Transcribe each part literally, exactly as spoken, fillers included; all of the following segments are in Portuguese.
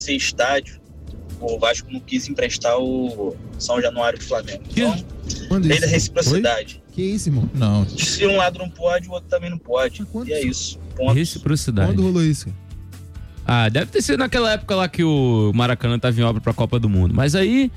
esse estádio, o Vasco não quis emprestar o São Januário pro Flamengo. Então, lei da reciprocidade. Que isso, irmão? Não. Se um lado não pode, o outro também não pode. E é isso. Ponto. Reciprocidade. Quando rolou isso? Ah, deve ter sido naquela época lá que o Maracanã tava em obra pra Copa do Mundo. Mas aí,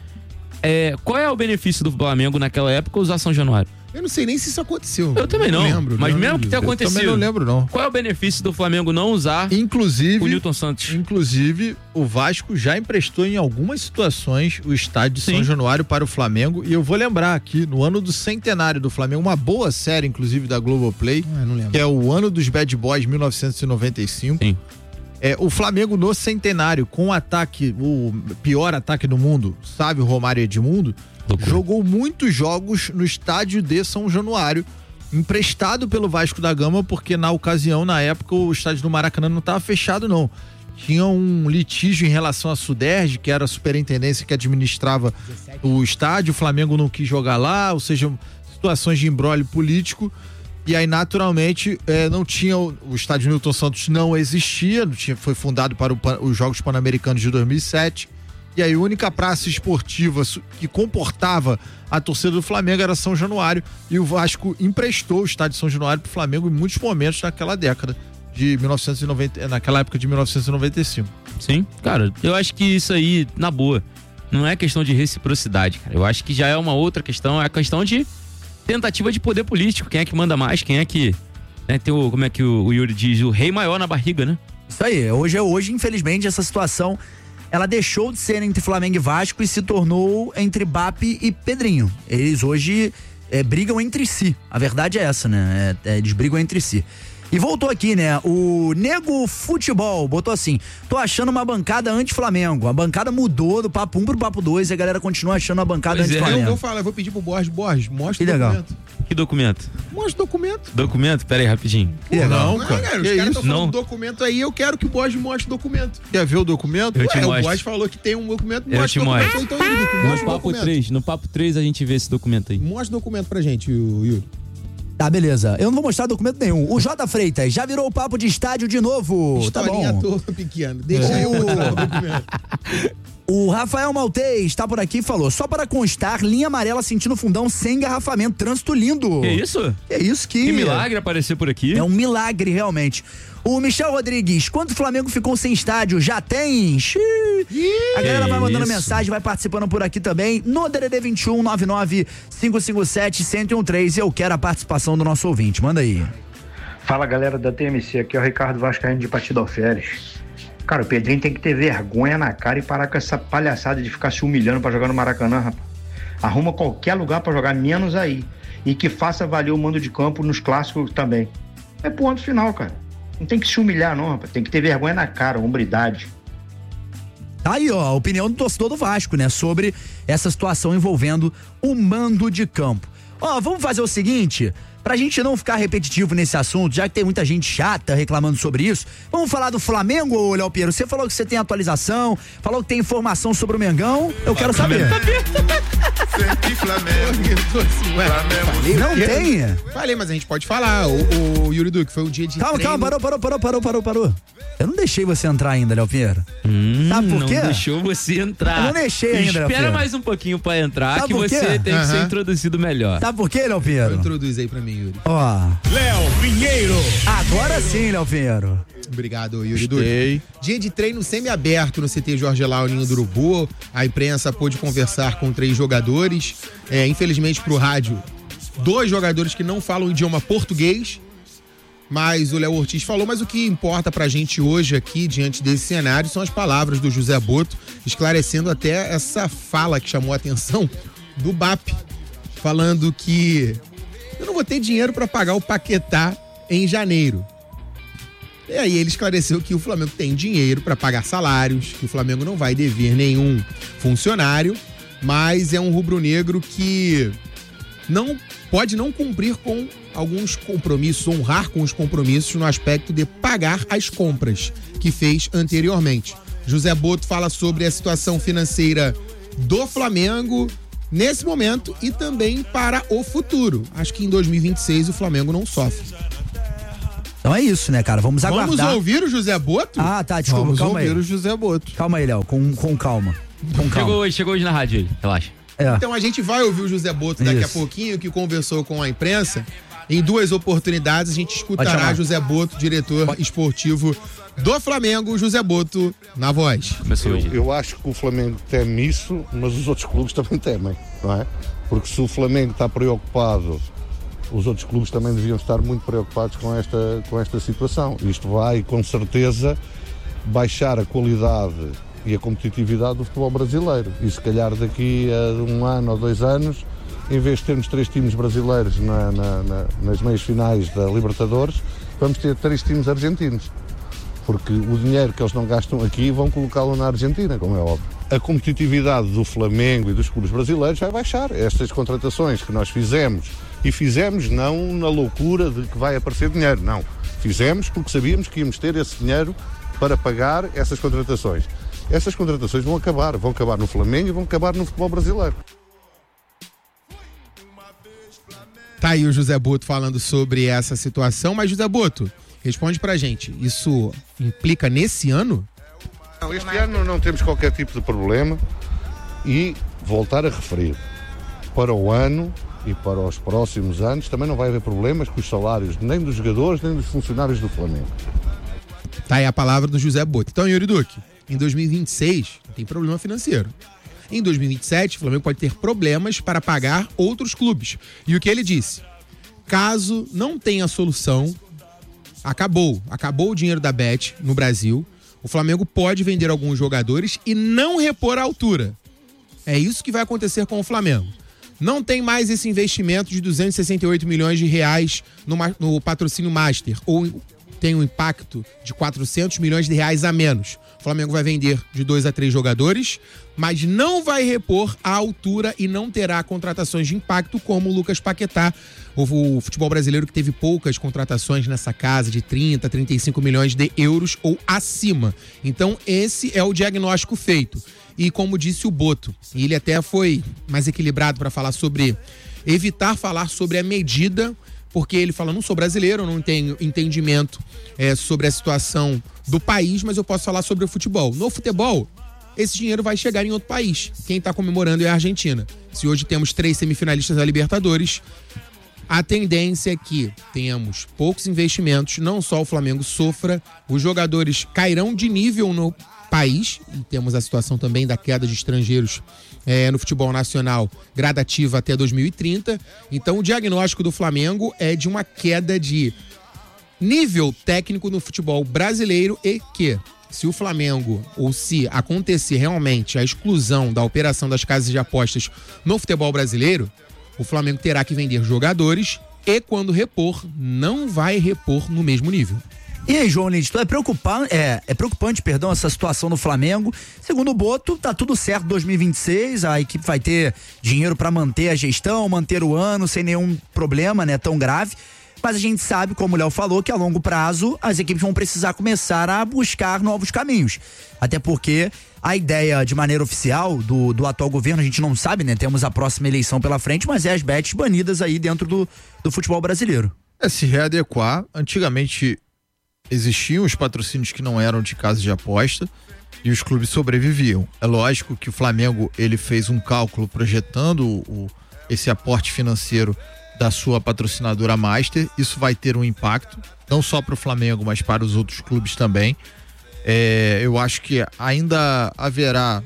é, qual é o benefício do Flamengo naquela época usar São Januário? Eu não sei nem se isso aconteceu. Eu também não. não lembro, mas não mesmo lembro que tenha disso. acontecido. Eu também não lembro, não. Qual é o benefício do Flamengo não usar Inclusive, o Newton Santos? Inclusive, o Vasco já emprestou em algumas situações o estádio de São Sim. Januário para o Flamengo. E eu vou lembrar aqui, no ano do centenário do Flamengo, uma boa série, inclusive, da Globoplay, Ah, não lembro. que é o ano dos Bad Boys, mil novecentos e noventa e cinco. Sim. É, o Flamengo no centenário, com o ataque, o pior ataque do mundo, sabe, o Romário e Edmundo, Loucura. jogou muitos jogos no estádio de São Januário, emprestado pelo Vasco da Gama, porque na ocasião, na época, o estádio do Maracanã não estava fechado, não. Tinha um litígio em relação à Suderj, que era a superintendência que administrava o estádio, o Flamengo não quis jogar lá, ou seja, situações de imbróglio político. E aí, naturalmente, eh, não tinha. O, o estádio Newton Santos não existia, não tinha, foi fundado para o, os Jogos Pan-Americanos de dois mil e sete. E aí, a única praça esportiva que comportava a torcida do Flamengo era São Januário. E o Vasco emprestou o estádio São Januário para o Flamengo em muitos momentos naquela década de mil novecentos e noventa, naquela época de mil novecentos e noventa e cinco. Sim, cara, eu acho que isso aí, na boa, não é questão de reciprocidade, cara. Eu acho que já é uma outra questão, é a questão de tentativa de poder político. Quem é que manda mais? Quem é que, né, tem o, como é que o, o Yuri diz, o rei maior na barriga, né? Isso aí, hoje é hoje, infelizmente, essa situação, ela deixou de ser entre Flamengo e Vasco e se tornou entre B A P e Pedrinho. Eles hoje é, brigam entre si, a verdade é essa, né? É, é, eles brigam entre si. E voltou aqui, né? O Nego Futebol botou assim: tô achando uma bancada anti-Flamengo. A bancada mudou do papo um pro papo dois e a galera continua achando a bancada Pois é. Eu anti-Flamengo. vou falar, eu vou pedir pro Borges, Borges, mostra Que o legal. documento. Que documento? Mostra o documento. Documento? Pera aí, rapidinho. Que legal. Não, cara, os Que caras isso? estão falando Não. documento aí, eu quero que o Borges mostre o documento. Quer ver o documento? Eu te Ué, o mostro. Borges falou que tem um documento, Eu mostra te o documento. mostro. Então, Yuri, No mostra o papo documento. três, no papo três a gente vê esse documento aí. Mostra o documento pra gente, o Yuri. Tá, beleza. Eu não vou mostrar documento nenhum. O J Freitas já virou o papo de estádio de novo. Historinha Tá à bom. toa pequena. Deixa eu mostrar o documento. O Rafael Maltês tá por aqui e falou: só para constar, linha amarela sentindo fundão sem engarrafamento, trânsito lindo. Que isso? É isso que... Que milagre aparecer por aqui. É um milagre, realmente. O Michel Rodrigues: quando o Flamengo ficou sem estádio, já tem? Xiii. A galera vai mandando isso. mensagem, vai participando por aqui também, no D D D vinte e um, nove nove cinco cinco sete, um zero um três. Eu quero a participação do nosso ouvinte, manda aí. Fala, galera da T M C, aqui é o Ricardo Vascaíno de Partido Alferes. Cara, o Pedrinho tem que ter vergonha na cara e parar com essa palhaçada de ficar se humilhando pra jogar no Maracanã, rapaz. Arruma qualquer lugar pra jogar, menos aí. E que faça valer o mando de campo nos clássicos também. É ponto final, cara. Não tem que se humilhar, não, rapaz. Tem que ter vergonha na cara, hombridade. Tá aí, ó, a opinião do torcedor do Vasco, né, sobre essa situação envolvendo o mando de campo. Ó, vamos fazer o seguinte, pra gente não ficar repetitivo nesse assunto, já que tem muita gente chata reclamando sobre isso, vamos falar do Flamengo, ô Léo Piero? Você falou que você tem atualização, falou que tem informação sobre o Mengão, eu quero saber. Sempre Flamengo. Falei, Não tem? Falei, mas a gente pode falar. O, o Yuri Duque, foi um dia de Calma, treino. calma, parou, parou, parou, parou, parou, parou. Eu não deixei você entrar ainda, Léo Piero. Hum, Sabe por não quê? deixou você entrar. Eu não deixei ainda, Léo Espera Piero. mais um pouquinho pra entrar, Sabe que por quê? você tem que ser Aham. introduzido melhor. Sabe por quê, Léo Piero? Introduz aí pra mim, Yuri. Ó, Léo Pinheiro. agora sim, Léo Piero. Obrigado, Yuri Duque. Gostei. Dia de treino semi-aberto no C T Jorge Lau, Ninho do Urubu. A imprensa pôde conversar com três jogadores. É, infelizmente, pro rádio, dois jogadores que não falam o idioma português. Mas o Léo Ortiz falou, mas o que importa pra gente hoje aqui, diante desse cenário, são as palavras do José Boto, esclarecendo até essa fala que chamou a atenção do B A P, falando que eu não vou ter dinheiro pra pagar o Paquetá em janeiro. E aí ele esclareceu que o Flamengo tem dinheiro para pagar salários, que o Flamengo não vai dever nenhum funcionário, mas é um rubro-negro que não pode não cumprir com alguns compromissos, honrar com os compromissos no aspecto de pagar as compras que fez anteriormente. José Boto fala sobre a situação financeira do Flamengo nesse momento e também para o futuro. Acho que em dois mil e vinte e seis o Flamengo não sofre. Então é isso, né, cara? Vamos aguardar. Vamos ouvir o José Boto? Ah, tá, desculpa, Vamos calma aí. ouvir o José Boto. Calma aí, Léo, com, com calma. Com calma. Chegou hoje, chegou hoje na rádio ele, relaxa. É. Então a gente vai ouvir o José Boto daqui Isso. a pouquinho, que conversou com a imprensa. Em duas oportunidades a gente escutará José Boto, diretor esportivo do Flamengo, José Boto, na voz. Começou Eu, hoje. eu acho que o Flamengo teme isso, mas os outros clubes também temem, não é? Porque se o Flamengo está preocupado, os outros clubes também deviam estar muito preocupados com esta, com esta situação. Isto vai, com certeza, baixar a qualidade e a competitividade do futebol brasileiro. E se calhar daqui a um ano ou dois anos, em vez de termos três times brasileiros na, na, na, nas meias finais da Libertadores, vamos ter três times argentinos. Porque o dinheiro que eles não gastam aqui vão colocá-lo na Argentina, como é óbvio. A competitividade do Flamengo e dos clubes brasileiros vai baixar. Estas contratações que nós fizemos, e fizemos não na loucura de que vai aparecer dinheiro, não. Fizemos porque sabíamos que íamos ter esse dinheiro para pagar essas contratações. Essas contratações vão acabar, vão acabar no Flamengo e vão acabar no futebol brasileiro. Tá aí o José Boto falando sobre essa situação, mas José Boto, responde pra gente, isso implica nesse ano? Não, este ano não temos qualquer tipo de problema e voltar a referir, para o ano e para os próximos anos também não vai haver problemas com os salários nem dos jogadores nem dos funcionários do Flamengo. Tá aí a palavra do José Boto. Então, Yuri Duque, em dois mil e vinte e seis tem problema financeiro. Em dois mil e vinte e sete, o Flamengo pode ter problemas para pagar outros clubes. E o que ele disse? Caso não tenha solução, acabou. Acabou o dinheiro da Bet no Brasil. O Flamengo pode vender alguns jogadores e não repor a altura. É isso que vai acontecer com o Flamengo. Não tem mais esse investimento de duzentos e sessenta e oito milhões de reais no, no patrocínio Master, ou tem um impacto de quatrocentos milhões de reais a menos. O Flamengo vai vender de dois a três jogadores, mas não vai repor a altura e não terá contratações de impacto como o Lucas Paquetá, o futebol brasileiro que teve poucas contratações nessa casa de trinta, trinta e cinco milhões de euros ou acima. Então esse é o diagnóstico feito. E como disse o Boto, e ele até foi mais equilibrado para falar sobre, evitar falar sobre a medida, porque ele fala, não sou brasileiro, eu não tenho entendimento é, sobre a situação do país, mas eu posso falar sobre o futebol. No futebol, esse dinheiro vai chegar em outro país. Quem está comemorando é a Argentina. Se hoje temos três semifinalistas da Libertadores, a tendência é que tenhamos poucos investimentos, não só o Flamengo sofra, os jogadores cairão de nível no país, e temos a situação também da queda de estrangeiros é, no futebol nacional gradativa até dois mil e trinta. Então o diagnóstico do Flamengo é de uma queda de nível técnico no futebol brasileiro e que, se o Flamengo, ou se acontecer realmente a exclusão da operação das casas de apostas no futebol brasileiro, o Flamengo terá que vender jogadores e, quando repor, não vai repor no mesmo nível. E aí, João Lins, é preocupante, é, é preocupante, perdão, essa situação no Flamengo. Segundo o Boto, tá tudo certo em dois mil e vinte e seis, a equipe vai ter dinheiro para manter a gestão, manter o ano sem nenhum problema, né, tão grave. Mas a gente sabe, como o Léo falou, que a longo prazo as equipes vão precisar começar a buscar novos caminhos. Até porque a ideia de maneira oficial do, do atual governo, a gente não sabe, né? Temos a próxima eleição pela frente, mas é as bets banidas aí dentro do, do futebol brasileiro. É se readequar. Antigamente existiam os patrocínios que não eram de casa de aposta e os clubes sobreviviam. É lógico que o Flamengo ele fez um cálculo projetando o, esse aporte financeiro da sua patrocinadora Master. Isso vai ter um impacto, não só para o Flamengo, mas para os outros clubes também. É, eu acho que ainda haverá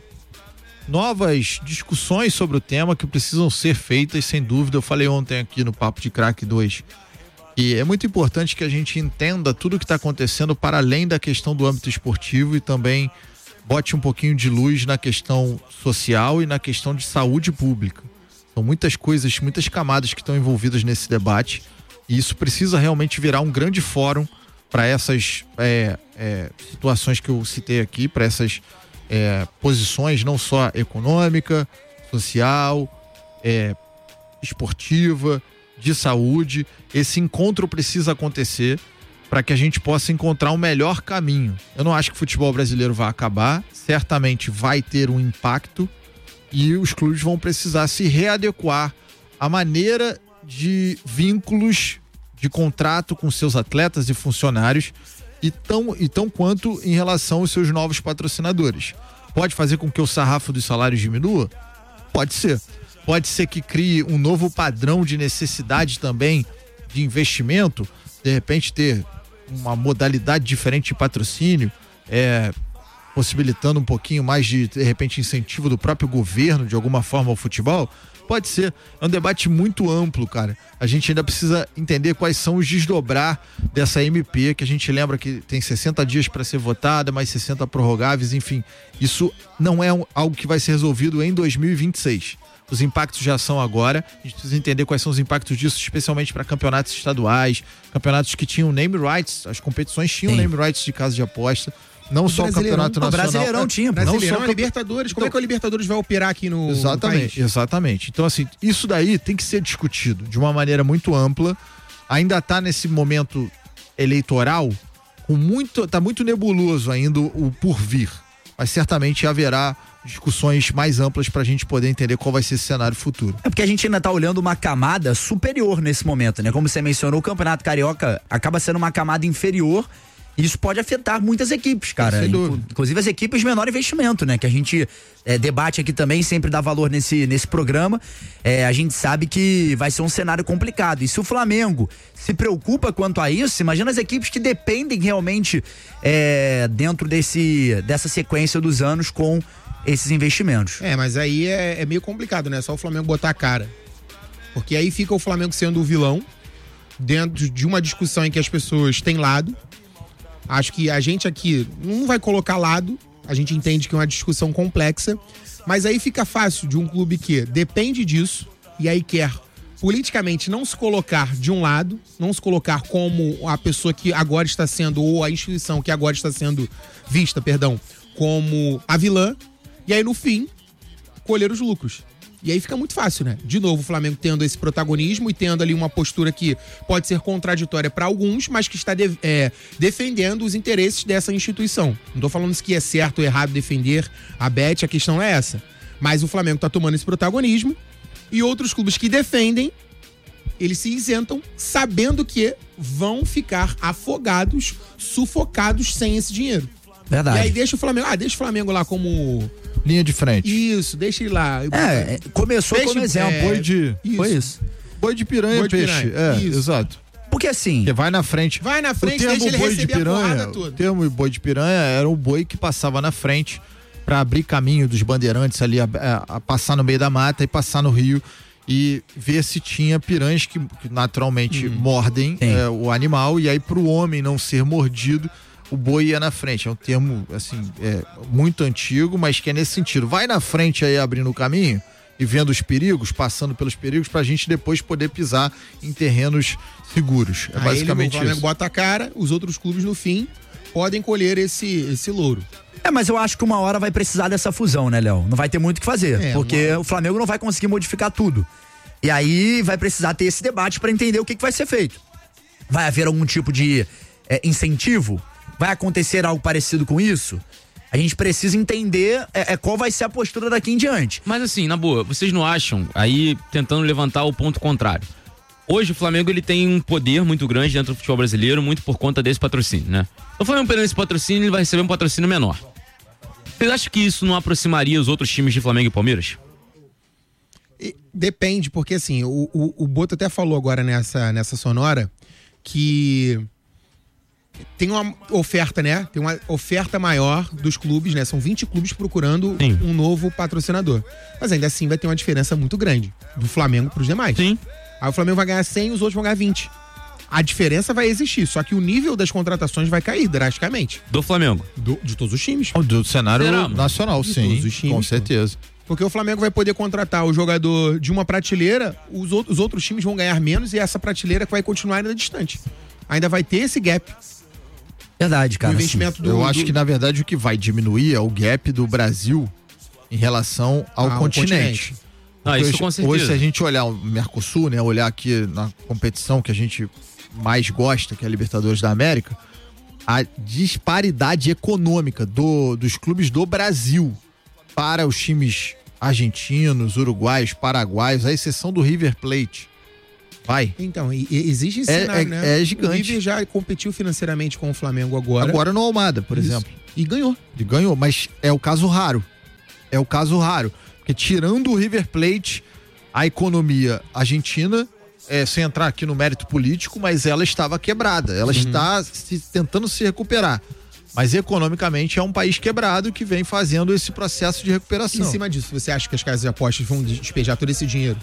novas discussões sobre o tema que precisam ser feitas, sem dúvida. Eu falei ontem aqui no Papo de Craque dois e é muito importante que a gente entenda tudo o que está acontecendo para além da questão do âmbito esportivo e também bote um pouquinho de luz na questão social e na questão de saúde pública. São muitas coisas, muitas camadas que estão envolvidas nesse debate e isso precisa realmente virar um grande fórum para essas é, é, situações que eu citei aqui, para essas é, posições não só econômica, social, é, esportiva, de saúde. Esse encontro precisa acontecer para que a gente possa encontrar um melhor caminho. Eu não acho que o futebol brasileiro vai acabar, certamente vai ter um impacto e os clubes vão precisar se readequar à maneira de vínculos de contrato com seus atletas e funcionários e tão, e tão quanto em relação aos seus novos patrocinadores. Pode fazer com que o sarrafo dos salários diminua? Pode ser. Pode ser que crie um novo padrão de necessidade também de investimento, de repente ter uma modalidade diferente de patrocínio, é, possibilitando um pouquinho mais de, de repente, incentivo do próprio governo, de alguma forma, ao futebol. Pode ser. É um debate muito amplo, cara. A gente ainda precisa entender quais são os desdobrar dessa M P, que a gente lembra que tem sessenta dias para ser votada, mais sessenta prorrogáveis, enfim. Isso não é um, algo que vai ser resolvido em dois mil e vinte e seis. Os impactos já são agora. A gente precisa entender quais são os impactos disso, especialmente para campeonatos estaduais, campeonatos que tinham name rights, as competições tinham Sim. name rights de casa de aposta. Não o só o campeonato nacional. O Brasileirão tinha. Brasileirão não só a Libertadores. Como então, é que o Libertadores vai operar aqui no Exatamente, país? Exatamente. Então, assim, isso daí tem que ser discutido de uma maneira muito ampla. Ainda está nesse momento eleitoral, com muito, tá muito nebuloso ainda o por vir. Mas certamente haverá discussões mais amplas para a gente poder entender qual vai ser esse cenário futuro. É porque a gente ainda tá olhando uma camada superior nesse momento, né? Como você mencionou, o Campeonato Carioca acaba sendo uma camada inferior. Isso pode afetar muitas equipes, cara. Inclusive as equipes de menor investimento, né? Que a gente é, debate aqui também, sempre dá valor nesse, nesse programa. É, a gente sabe que vai ser um cenário complicado. E se o Flamengo se preocupa quanto a isso, imagina as equipes que dependem realmente é, dentro desse, dessa sequência dos anos com esses investimentos. É, mas aí é, é meio complicado, né? Só o Flamengo botar a cara. Porque aí fica o Flamengo sendo o vilão dentro de uma discussão em que as pessoas têm lado. Acho que a gente aqui não vai colocar lado, a gente entende que é uma discussão complexa, mas aí fica fácil de um clube que depende disso e aí quer politicamente não se colocar de um lado, não se colocar como a pessoa que agora está sendo, ou a instituição que agora está sendo vista, perdão, como a vilã, e aí no fim, colher os lucros. E aí fica muito fácil, né? De novo, o Flamengo tendo esse protagonismo e tendo ali uma postura que pode ser contraditória para alguns, mas que está de, é, defendendo os interesses dessa instituição. Não tô falando que é certo ou errado defender a Bet, a questão não é essa. Mas o Flamengo tá tomando esse protagonismo e outros clubes que defendem, eles se isentam sabendo que vão ficar afogados, sufocados sem esse dinheiro. Verdade. E aí deixa o Flamengo, ah, deixa o Flamengo lá como... linha de frente. Isso, deixa ele lá. É, começou deixa, como exemplo. É, boi de... Isso. Foi isso. Boi de piranha, boi de peixe. Piranha. É, isso. Exato. Porque assim... Porque vai na frente. Vai na frente, o deixa ele boi receber de piranha, a porrada toda. O termo boi de piranha era o boi que passava na frente para abrir caminho dos bandeirantes ali, a, a, a passar no meio da mata e passar no rio e ver se tinha piranhas que, que naturalmente hum. mordem é, o animal, e aí pro homem não ser mordido, o boi ia na frente. É um termo, assim, é, muito antigo, mas que é nesse sentido. Vai na frente aí abrindo o caminho e vendo os perigos, passando pelos perigos, pra gente depois poder pisar em terrenos seguros. É aí basicamente ele, o Flamengo isso. bota a cara, os outros clubes no fim podem colher esse, esse louro. É, mas eu acho que uma hora vai precisar dessa fusão, né, Léo? Não vai ter muito o que fazer, é, porque uma... o Flamengo não vai conseguir modificar tudo. E aí vai precisar ter esse debate pra entender o que, que vai ser feito. Vai haver algum tipo de é, incentivo? Vai acontecer algo parecido com isso? A gente precisa entender é, é, qual vai ser a postura daqui em diante. Mas assim, na boa, vocês não acham, aí tentando levantar o ponto contrário, hoje o Flamengo ele tem um poder muito grande dentro do futebol brasileiro, muito por conta desse patrocínio, né? O Flamengo perdendo esse patrocínio, ele vai receber um patrocínio menor. Vocês acham que isso não aproximaria os outros times de Flamengo e Palmeiras? E depende, porque assim, o, o, o Boto até falou agora nessa, nessa sonora que... tem uma oferta, né? Tem uma oferta maior dos clubes, né? São vinte clubes procurando Sim. um novo patrocinador. Mas ainda assim vai ter uma diferença muito grande do Flamengo pros demais. Sim. Aí o Flamengo vai ganhar cem e os outros vão ganhar vinte. A diferença vai existir, só que o nível das contratações vai cair drasticamente. Do Flamengo? Do, de todos os times. Do cenário Será? nacional, de sim. Todos os times, com certeza. Porque o Flamengo vai poder contratar o jogador de uma prateleira, os outros, os outros times vão ganhar menos e essa prateleira vai continuar ainda distante. Ainda vai ter esse gap. Verdade, cara. O investimento do, Eu do... acho que, na verdade, o que vai diminuir é o gap do Brasil em relação ao Ah, continente. continente. Ah, isso hoje, com certeza. hoje, se a gente olhar o Mercosul, né, olhar aqui na competição que a gente mais gosta, que é a Libertadores da América, a disparidade econômica do, dos clubes do Brasil para os times argentinos, uruguaios, paraguaios, à exceção do River Plate, Vai. Então, e, e existe esse É- cenário, é- né? é gigante. O River já competiu financeiramente com o Flamengo agora. Agora no Almada, por Isso. exemplo. E ganhou. Ele ganhou, mas é o caso raro. É o caso raro. Porque tirando o River Plate, a economia argentina, é, sem entrar aqui no mérito político, mas ela estava quebrada. Ela Uhum. está se- tentando se recuperar. Mas economicamente é um país quebrado que vem fazendo esse processo de Em recuperação. cima disso, você acha que as casas de apostas vão despejar todo esse dinheiro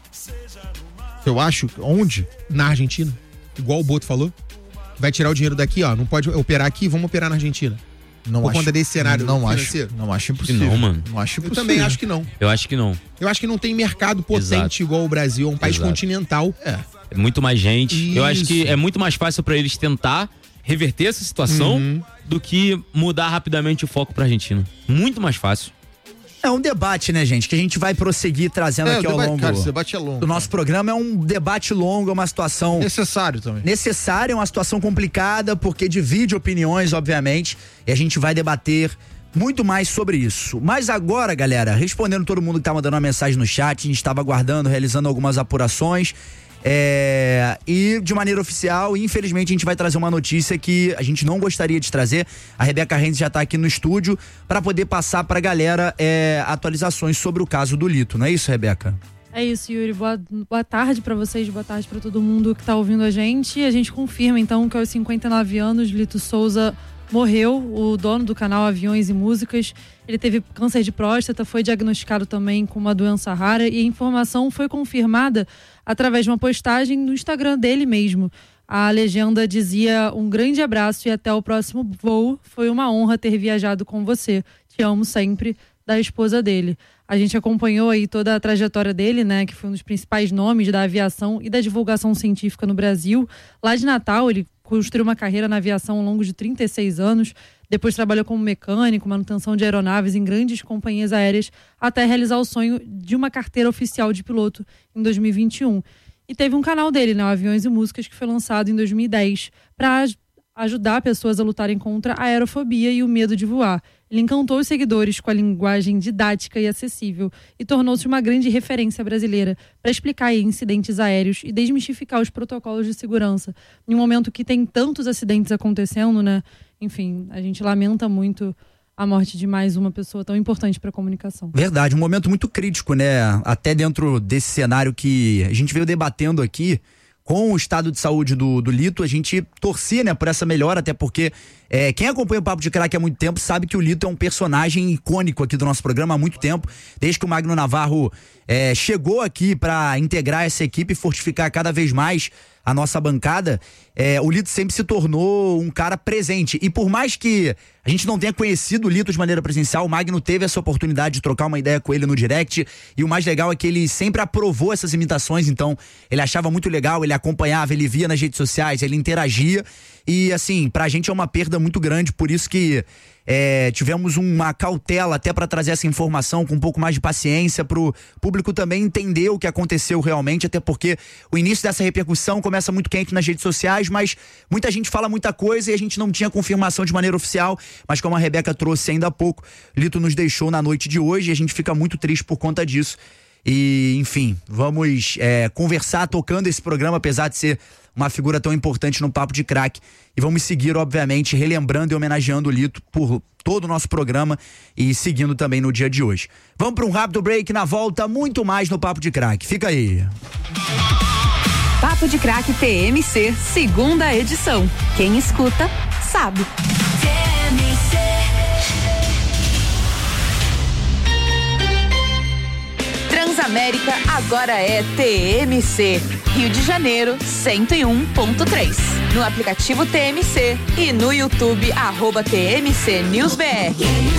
Eu acho, onde? na Argentina? Igual o Boto falou? Vai tirar o dinheiro daqui, ó. Não pode operar aqui, vamos operar na Argentina. Não Por acho, conta desse cenário não financeiro? acho, não acho impossível. Não, mano. Não acho Eu impossível. também acho que não. Eu acho que não. Eu acho que não tem mercado potente Exato. igual o Brasil, é um país Exato. continental. É. É muito mais gente. Eu acho que Isso. é muito mais fácil pra eles tentar reverter essa situação Uhum. do que mudar rapidamente o foco pra Argentina. Muito mais fácil. É um debate, né, gente? Que a gente vai prosseguir trazendo É, aqui o ao debate, longo cara, esse debate é longo. do nosso programa. É um debate longo, é uma situação Necessário também. necessária, é uma situação complicada, porque divide opiniões, obviamente, e a gente vai debater muito mais sobre isso. Mas agora, galera, respondendo todo mundo que tá mandando uma mensagem no chat, a gente estava aguardando, realizando algumas apurações. É, e de maneira oficial, infelizmente, a gente vai trazer uma notícia que a gente não gostaria de trazer. A Rebeca Renz já tá aqui no estúdio para poder passar pra galera é, atualizações sobre o caso do Lito, não é isso, Rebeca? É isso, Yuri. Boa, boa tarde pra vocês, boa tarde pra todo mundo que tá ouvindo a gente. E a gente confirma, então, que aos cinquenta e nove anos, Lito Souza morreu, o dono do canal Aviões e Músicas. Ele teve câncer de próstata, foi diagnosticado também com uma doença rara e a informação foi confirmada através de uma postagem no Instagram dele mesmo. A legenda dizia: um grande abraço e até o próximo voo. Foi uma honra ter viajado com você. Te amo sempre, da esposa dele. A gente acompanhou aí toda a trajetória dele, né, que foi um dos principais nomes da aviação e da divulgação científica no Brasil. Lá de Natal, ele construiu uma carreira na aviação ao longo de trinta e seis anos, depois trabalhou como mecânico, manutenção de aeronaves em grandes companhias aéreas, até realizar o sonho de uma carteira oficial de piloto em dois mil e vinte e um. E teve um canal dele, né, Aviões e Músicas, que foi lançado em dois mil e dez para ajudar pessoas a lutarem contra a aerofobia e o medo de voar. Ele encantou os seguidores com a linguagem didática e acessível e tornou-se uma grande referência brasileira para explicar aí incidentes aéreos e desmistificar os protocolos de segurança. Em um momento que tem tantos acidentes acontecendo, né? Enfim, a gente lamenta muito a morte de mais uma pessoa tão importante para a comunicação. Verdade, um momento muito crítico, né? Até dentro desse cenário que a gente veio debatendo aqui, com o estado de saúde do, do Lito, a gente torcia, né, por essa melhora, até porque é, quem acompanha o Papo de Craque há muito tempo sabe que o Lito é um personagem icônico aqui do nosso programa há muito tempo, desde que o Magno Navarro é, chegou aqui para integrar essa equipe e fortificar cada vez mais a nossa bancada. É, o Lito sempre se tornou um cara presente, e por mais que a gente não tenha conhecido o Lito de maneira presencial, o Magno teve essa oportunidade de trocar uma ideia com ele no direct, e o mais legal é que ele sempre aprovou essas imitações, então ele achava muito legal, ele acompanhava, ele via nas redes sociais, ele interagia, e assim, pra gente é uma perda muito grande, por isso que É, tivemos uma cautela até para trazer essa informação com um pouco mais de paciência pro público também entender o que aconteceu realmente, até porque o início dessa repercussão começa muito quente nas redes sociais, mas muita gente fala muita coisa e a gente não tinha confirmação de maneira oficial, mas como a Rebeca trouxe ainda há pouco, Lito nos deixou na noite de hoje e a gente fica muito triste por conta disso. E, enfim, vamos é, conversar tocando esse programa, apesar de ser uma figura tão importante no Papo de Craque. E vamos seguir, obviamente, relembrando e homenageando o Lito por todo o nosso programa e seguindo também no dia de hoje. Vamos para um rápido break, na volta, muito mais no Papo de Craque. Fica aí. Papo de Craque T M C, segunda edição. Quem escuta, sabe. T M C. Transamérica agora é T M C. Rio de Janeiro, cento e um ponto três. No aplicativo T M C e no YouTube, arroba T M C News B R.